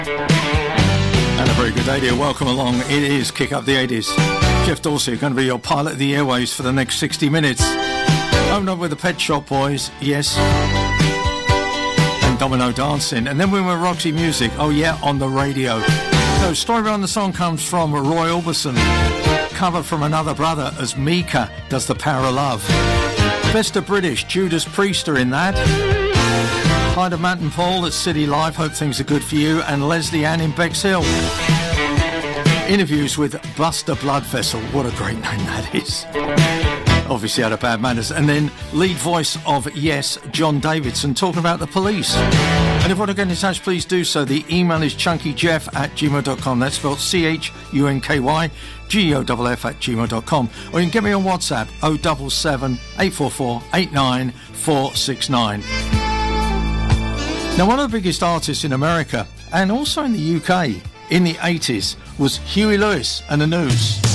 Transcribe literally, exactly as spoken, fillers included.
And a very good day to you. Welcome along. It is Kick Up the eighties. Jeff Dorsey going to be your pilot of the airways for the next sixty minutes. Open up with the Pet Shop Boys, yes. And Domino Dancing. And then we were Roxy Music, oh yeah, on the radio. So, story behind the song comes from Roy Orbison. Cover from Another Brother as Mika does The Power of Love. Best of British, Judas Priest are in that. Hi to Matt and Paul at City Live, hope things are good for you. And Leslie Ann in Bexhill. Interviews with Buster Bloodvessel, what a great name that is. Obviously out of Bad Manners. And then lead voice of Yes, John Davidson, talking about the police. And if you want to get in touch, please do so. The email is chunkyjeff at gmail dot com. That's spelled C H U N K Y G O F F at gmail dot com. Or you can get me on WhatsApp, oh seven seven, eight four four, eight nine four six nine. Now, one of the biggest artists in America, and also in the U K, in the eighties, was Huey Lewis and the News.